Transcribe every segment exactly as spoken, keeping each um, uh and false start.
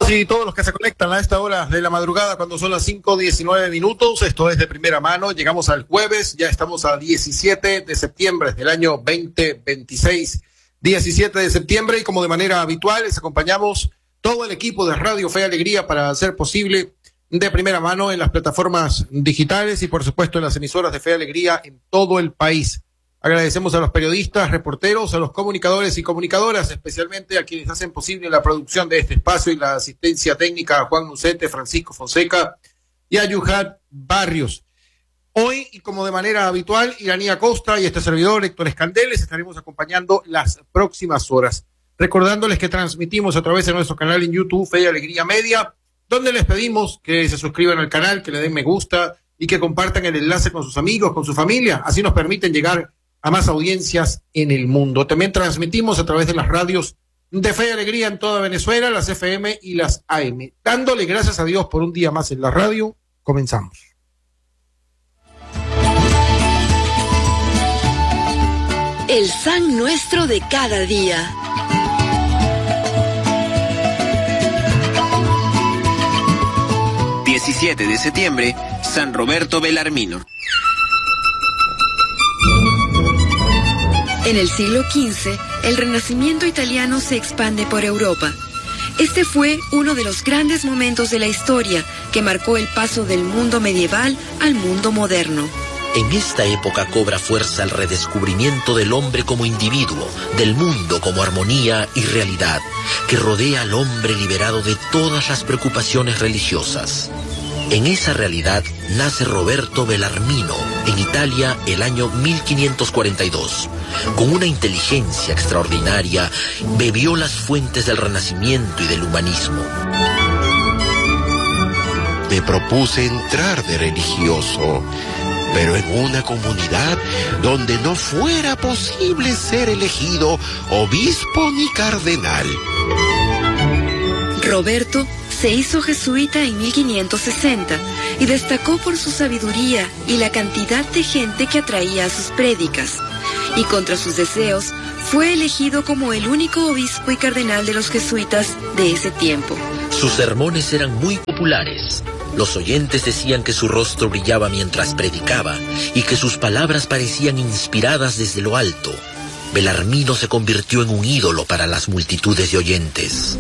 Y todos los que se conectan a esta hora de la madrugada cuando son las cinco diecinueve minutos, esto es de primera mano, llegamos al jueves, ya estamos a diecisiete de septiembre del año veinte veintiséis, diecisiete de septiembre, y como de manera habitual les acompañamos todo el equipo de Radio Fe y Alegría para hacer posible de primera mano en las plataformas digitales y por supuesto en las emisoras de Fe y Alegría en todo el país. Agradecemos a los periodistas, reporteros, a los comunicadores y comunicadoras, especialmente a quienes hacen posible la producción de este espacio y la asistencia técnica a Juan Nucete, Francisco Fonseca y a Yuhat Barrios. Hoy, y como de manera habitual, Iranía Costa y este servidor, Héctor Escandeles, estaremos acompañando las próximas horas. Recordándoles que transmitimos a través de nuestro canal en YouTube, Fe y Alegría Media, donde les pedimos que se suscriban al canal, que le den me gusta y que compartan el enlace con sus amigos, con su familia. Así nos permiten llegar a más audiencias en el mundo. También transmitimos a través de las radios de Fe y Alegría en toda Venezuela, las F M y las A M. Dándole gracias a Dios por un día más en la radio, comenzamos. El San Nuestro de cada día. diecisiete de septiembre, San Roberto Belarmino. En el siglo quince, el Renacimiento italiano se expande por Europa. Este fue uno de los grandes momentos de la historia que marcó el paso del mundo medieval al mundo moderno. En esta época cobra fuerza el redescubrimiento del hombre como individuo, del mundo como armonía y realidad, que rodea al hombre liberado de todas las preocupaciones religiosas. En esa realidad nace Roberto Belarmino, en Italia, el año mil quinientos cuarenta y dos. Con una inteligencia extraordinaria, bebió las fuentes del Renacimiento y del humanismo. Me propuse entrar de religioso, pero en una comunidad donde no fuera posible ser elegido obispo ni cardenal. Roberto se hizo jesuita en mil quinientos sesenta y destacó por su sabiduría y la cantidad de gente que atraía a sus prédicas. Y contra sus deseos, fue elegido como el único obispo y cardenal de los jesuitas de ese tiempo. Sus sermones eran muy populares. Los oyentes decían que su rostro brillaba mientras predicaba y que sus palabras parecían inspiradas desde lo alto. Belarmino se convirtió en un ídolo para las multitudes de oyentes.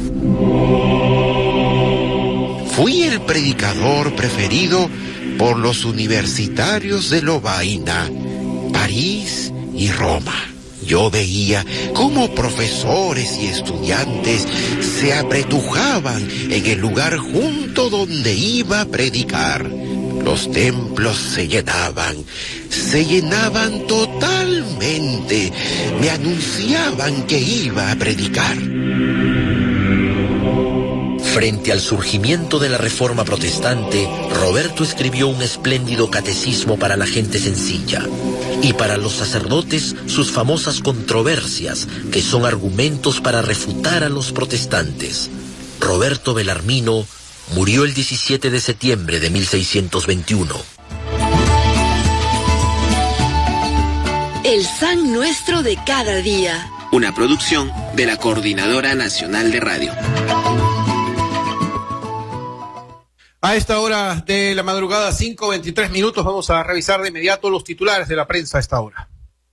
Fui el predicador preferido por los universitarios de Lovaina, París y Roma. Yo veía cómo profesores y estudiantes se apretujaban en el lugar junto donde iba a predicar. Los templos se llenaban, se llenaban totalmente. Me anunciaban que iba a predicar. Frente al surgimiento de la Reforma Protestante, Roberto escribió un espléndido catecismo para la gente sencilla. Y para los sacerdotes, sus famosas controversias, que son argumentos para refutar a los protestantes. Roberto Belarmino murió el diecisiete de septiembre de mil seiscientos veintiuno. El San Nuestro de cada día. Una producción de la Coordinadora Nacional de Radio. A esta hora de la madrugada, cinco veintitrés minutos, vamos a revisar de inmediato los titulares de la prensa a esta hora.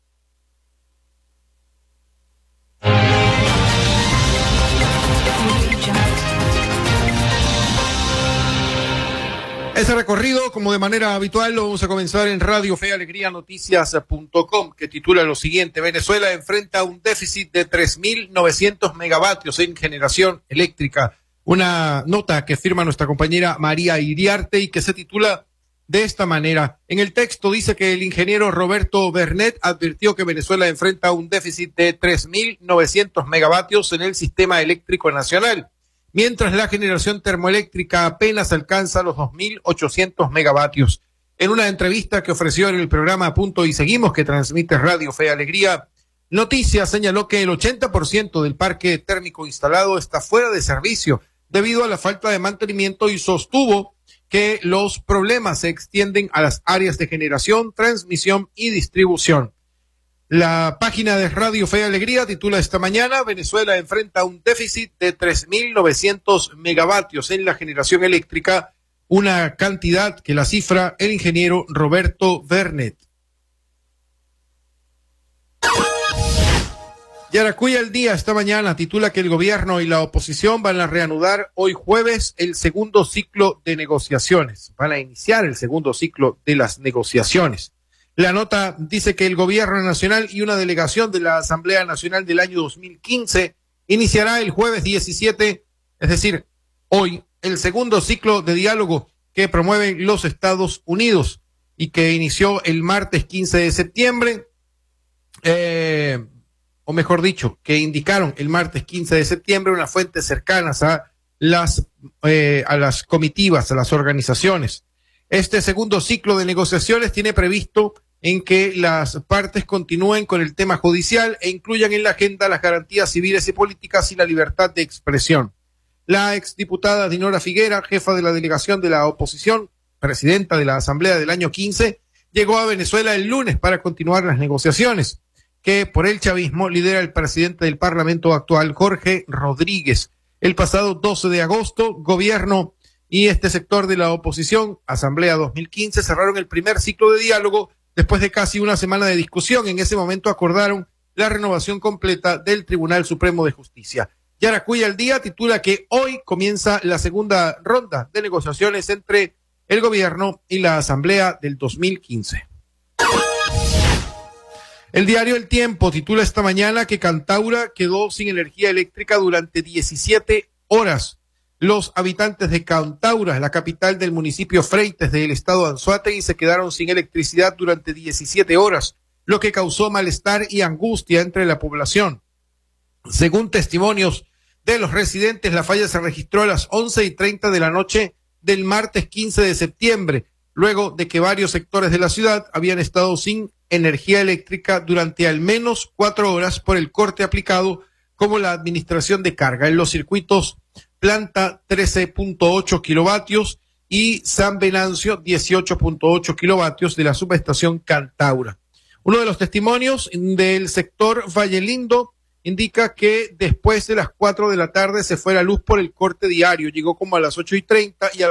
Ese recorrido, como de manera habitual, lo vamos a comenzar en Radio Fe y Alegría Noticias punto com, que titula lo siguiente: Venezuela enfrenta un déficit de tres mil novecientos megavatios en generación eléctrica. Una nota que firma nuestra compañera María Iriarte y que se titula de esta manera. En el texto dice que el ingeniero Roberto Bernet advirtió que Venezuela enfrenta un déficit de tres mil novecientos megavatios en el sistema eléctrico nacional, mientras la generación termoeléctrica apenas alcanza los dos mil ochocientos megavatios. En una entrevista que ofreció en el programa Punto y Seguimos, que transmite Radio Fe y Alegría Noticias, señaló que el ochenta por ciento del parque térmico instalado está fuera de servicio debido a la falta de mantenimiento y sostuvo que los problemas se extienden a las áreas de generación, transmisión y distribución. La página de Radio Fe y Alegría titula esta mañana: Venezuela enfrenta un déficit de tres mil novecientos megavatios en la generación eléctrica, una cantidad que la cifra el ingeniero Roberto Vernet. Yaracuy al día esta mañana titula que el gobierno y la oposición van a reanudar hoy jueves el segundo ciclo de negociaciones. Van a iniciar el segundo ciclo de las negociaciones. La nota dice que el gobierno nacional y una delegación de la Asamblea Nacional del año dos mil quince iniciará el jueves diecisiete, es decir, hoy, el segundo ciclo de diálogo que promueven los Estados Unidos y que inició el martes quince de septiembre. Eh... o mejor dicho, que indicaron el martes quince de septiembre unas fuentes cercanas a las, eh, a las comitivas, a las organizaciones. Este segundo ciclo de negociaciones tiene previsto en que las partes continúen con el tema judicial e incluyan en la agenda las garantías civiles y políticas y la libertad de expresión. La exdiputada Dinora Figuera, jefa de la delegación de la oposición, presidenta de la Asamblea del año quince, llegó a Venezuela el lunes para continuar las negociaciones, que por el chavismo lidera el presidente del Parlamento actual, Jorge Rodríguez. El pasado doce de agosto, gobierno y este sector de la oposición, Asamblea dos mil quince, cerraron el primer ciclo de diálogo después de casi una semana de discusión. En ese momento acordaron la renovación completa del Tribunal Supremo de Justicia. Yaracuy al día titula que hoy comienza la segunda ronda de negociaciones entre el gobierno y la Asamblea del dos mil quince. El diario El Tiempo titula esta mañana que Cantaura quedó sin energía eléctrica durante diecisiete horas. Los habitantes de Cantaura, la capital del municipio Freites del estado Anzoátegui, se quedaron sin electricidad durante diecisiete horas, lo que causó malestar y angustia entre la población. Según testimonios de los residentes, la falla se registró a las once y treinta de la noche del martes quince de septiembre, luego de que varios sectores de la ciudad habían estado sin energía eléctrica durante al menos cuatro horas por el corte aplicado, como la administración de carga en los circuitos Planta trece punto ocho kilovatios y San Venancio dieciocho punto ocho kilovatios de la subestación Cantaura. Uno de los testimonios del sector Valle Lindo indica que después de las cuatro de la tarde se fue la luz por el corte diario, llegó como a las ocho y treinta y a